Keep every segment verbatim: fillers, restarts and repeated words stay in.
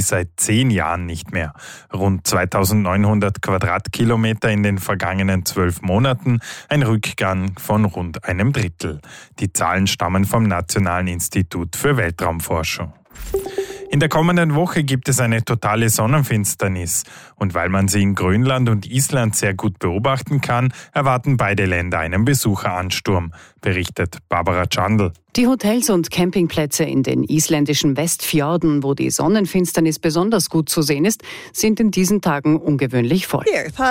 seit zehn Jahren nicht mehr. Rund zweitausendneunhundert Quadratkilometer in den vergangenen zwölf Monaten, ein Rückgang von rund einem Drittel. Die Zahlen stammen vom Nationalen Institut für Weltraumforschung. In der kommenden Woche gibt es eine totale Sonnenfinsternis. Und weil man sie in Grönland und Island sehr gut beobachten kann, erwarten beide Länder einen Besucheransturm, berichtet Barbara Chandl. Die Hotels und Campingplätze in den isländischen Westfjorden, wo die Sonnenfinsternis besonders gut zu sehen ist, sind in diesen Tagen ungewöhnlich voll.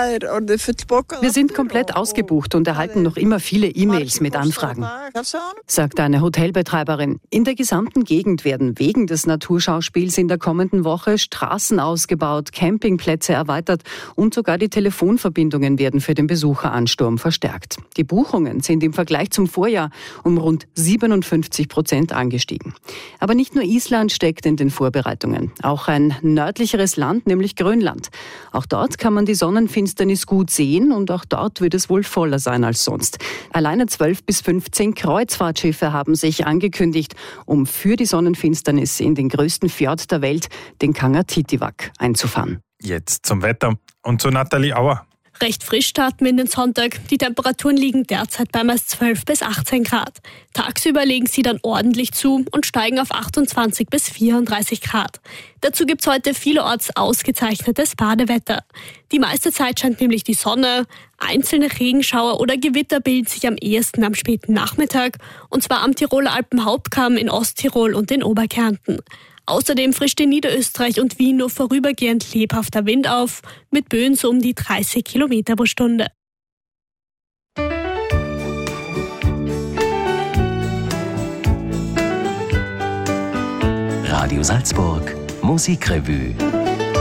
Wir sind komplett ausgebucht und erhalten noch immer viele E-Mails mit Anfragen, sagt eine Hotelbetreiberin. In der gesamten Gegend werden wegen des Naturschauspiels in der kommenden Woche Straßen ausgebaut, Campingplätze erweitert und sogar die Telefonverbindungen werden für den Besucheransturm verstärkt. Die Buchungen sind im Vergleich zum Vorjahr um rund siebenundfünfzig Prozent angestiegen. Aber nicht nur Island steckt in den Vorbereitungen. Auch ein nördlicheres Land, nämlich Grönland. Auch dort kann man die Sonnenfinsternis gut sehen und auch dort wird es wohl voller sein als sonst. Alleine zwölf bis fünfzehn Kreuzfahrtschiffe haben sich angekündigt, um für die Sonnenfinsternis in den größten Fjord der Welt, den Kangertitivak, einzufahren. Jetzt zum Wetter und zu Nathalie Auer. Recht frisch starten wir in den Sonntag. Die Temperaturen liegen derzeit bei meist zwölf bis achtzehn Grad. Tagsüber legen sie dann ordentlich zu und steigen auf achtundzwanzig bis vierunddreißig Grad. Dazu gibt's heute vielerorts ausgezeichnetes Badewetter. Die meiste Zeit scheint nämlich die Sonne. Einzelne Regenschauer oder Gewitter bilden sich am ehesten am späten Nachmittag, und zwar am Tiroler Alpenhauptkamm, in Osttirol und in Oberkärnten. Außerdem frischt in Niederösterreich und Wien nur vorübergehend lebhafter Wind auf, mit Böen so um die dreißig Kilometer pro Stunde. Radio Salzburg Musikrevue.